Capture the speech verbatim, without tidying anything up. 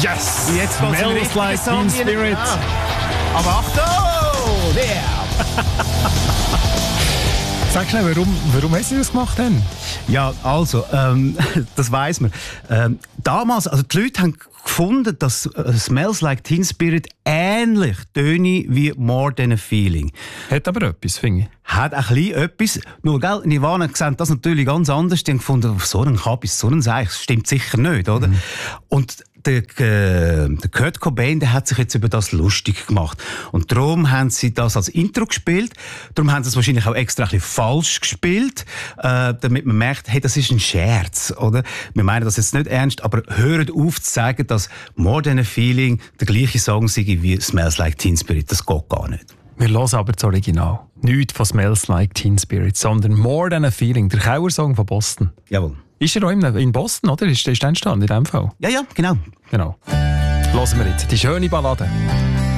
Yes! Jetzt geht's in den Smells like richtigen Teen Song Spirit. rein. Aber Achtung! Der! Sag schnell, warum, warum hast du das gemacht denn? Ja, also, ähm, das weiss man. Ähm, damals, also die Leute haben gefunden, dass äh, Smells Like Teen Spirit ähnlich töne wie More Than a Feeling. Hat aber etwas, finde ich. Hat ein bisschen etwas. Nur, gell, Nirvana sehen das natürlich ganz anders. Die haben gefunden, auf so einen Kabis, so einen Seich, das stimmt sicher nicht, oder? Mhm. Und der, äh, der Kurt Cobain, der hat sich jetzt über das lustig gemacht. Und darum haben sie das als Intro gespielt. Darum haben sie es wahrscheinlich auch extra ein bisschen falsch gespielt, äh, damit man merkt, hey, das ist ein Scherz, oder? Wir meinen das jetzt nicht ernst, aber hört auf zu sagen, dass More Than a Feeling der gleiche Song sei wie Smells Like Teen Spirit. Das geht gar nicht. Wir hören aber das Original. Nicht von Smells Like Teen Spirit, sondern More Than a Feeling, der Kauer-Song von Boston. Jawohl. Ist er auch in, in Boston, oder? Ist der entstanden in dem Fall? Ja, ja, genau. Genau. Hören wir jetzt die schöne Ballade.